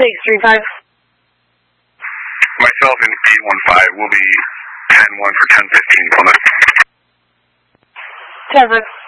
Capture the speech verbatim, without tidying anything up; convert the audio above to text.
six three five. Myself and eight one five will be ten one for ten fifteen, Plymouth. ten five.